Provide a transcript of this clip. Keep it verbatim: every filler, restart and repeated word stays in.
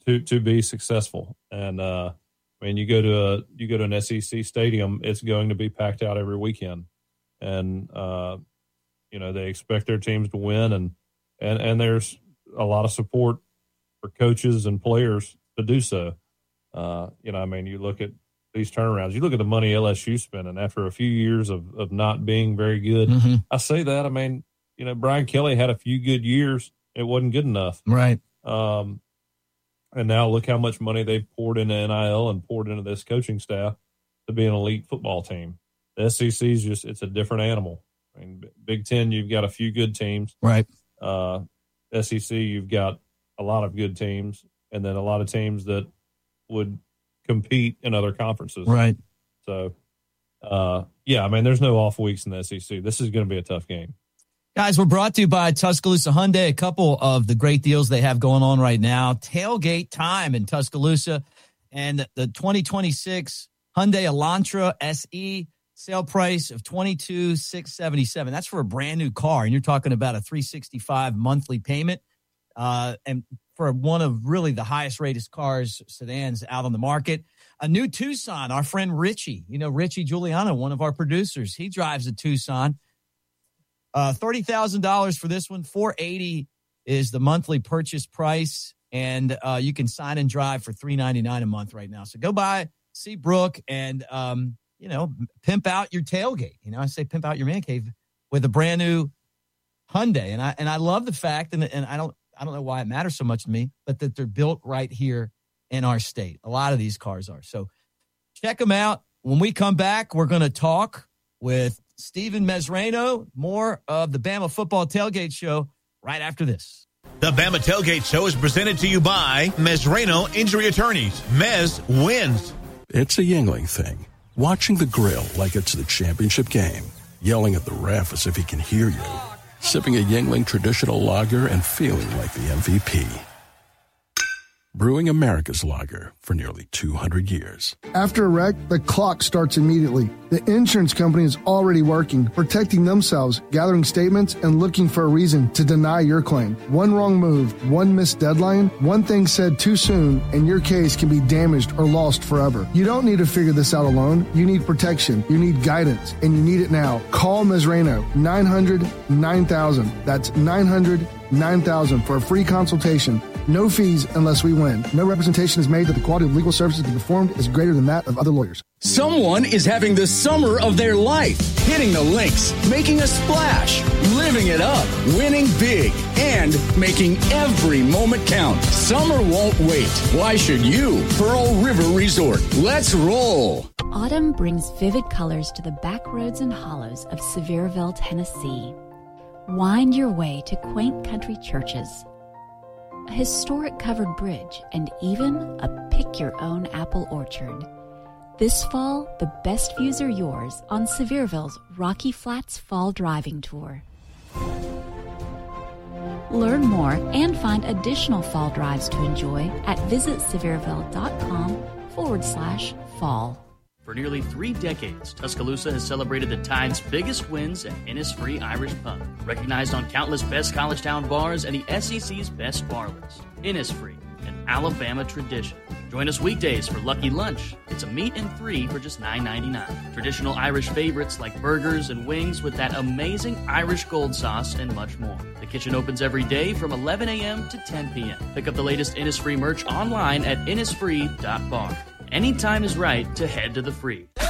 to to be successful. And uh, I mean, you go to a you go to an S E C stadium, it's going to be packed out every weekend, and uh, you know they expect their teams to win, and and and there's a lot of support for coaches and players to do so. Uh, you know, I mean, you look at these turnarounds. You look at the money L S U spending after a few years of of not being very good. Mm-hmm. I say that. I mean, you know, Brian Kelly had a few good years. It wasn't good enough, right? Um, And now look how much money they've poured into N I L and poured into this coaching staff to be an elite football team. The S E C is just, it's a different animal. I mean, Big Ten, you've got a few good teams. Right. Uh, S E C, you've got a lot of good teams, and then a lot of teams that would compete in other conferences. Right. So, uh, yeah, I mean, there's no off weeks in the S E C. This is going to be a tough game. Guys, we're brought to you by Tuscaloosa Hyundai. A couple of the great deals they have going on right now. Tailgate time in Tuscaloosa, and the twenty twenty-six Hyundai Elantra S E sale price of twenty-two thousand six hundred seventy-seven dollars. That's for a brand new car, and you're talking about a three hundred sixty-five dollars monthly payment. Uh, and for one of really the highest rated cars, sedans out on the market. A new Tucson, our friend Richie, you know, Richie Giuliano, one of our producers, he drives a Tucson. Uh, thirty thousand dollars for this one. four hundred eighty dollars is the monthly purchase price, and uh, you can sign and drive for three hundred ninety-nine dollars a month right now. So go by, see Brooke, and, um, you know, pimp out your tailgate. You know, I say pimp out your man cave with a brand new Hyundai. And I and I love the fact, and, and I don't I don't know why it matters so much to me, but that they're built right here in our state. A lot of these cars are. So check them out. When we come back, we're going to talk with Steven Mesrano, more of the Bama Football Tailgate Show right after this. The Bama Tailgate Show is presented to you by Mesrano Injury Attorneys. Mez wins. It's a Yingling thing. Watching the grill like it's the championship game. Yelling at the ref as if he can hear you. Sipping a Yingling traditional lager and feeling like the M V P. Brewing America's lager for nearly two hundred years. After a wreck, the clock starts immediately. The insurance company is already working, protecting themselves, gathering statements, and looking for a reason to deny your claim. One wrong move, one missed deadline, one thing said too soon, and your case can be damaged or lost forever. You don't need to figure this out alone. You need protection. You need guidance, and you need it now. Call Mesrano, nine hundred nine thousand. That's nine hundred nine thousand for a free consultation. No fees unless we win. No representation is made that the quality of legal services to be performed is greater than that of other lawyers. Someone is having the summer of their life, hitting the links, making a splash, living it up, winning big, and making every moment count. Summer won't wait. Why should you? Pearl River Resort. Let's roll. Autumn brings vivid colors to the back roads and hollows of Sevierville, Tennessee. Wind your way to quaint country churches, a historic covered bridge, and even a pick-your-own apple orchard. This fall, the best views are yours on Sevierville's Rocky Flats Fall Driving Tour. Learn more and find additional fall drives to enjoy at visitsevierville.com forward slash fall. For nearly three decades, Tuscaloosa has celebrated the Tide's biggest wins at Innisfree Irish Pub, recognized on countless best college town bars and the S E C's best bar list. Innisfree, an Alabama tradition. Join us weekdays for Lucky Lunch. It's a meat and three for just nine ninety-nine. Traditional Irish favorites like burgers and wings with that amazing Irish gold sauce and much more. The kitchen opens every day from eleven a.m. to ten p.m. Pick up the latest Innisfree merch online at innisfree dot bar. Anytime is right to head to the free.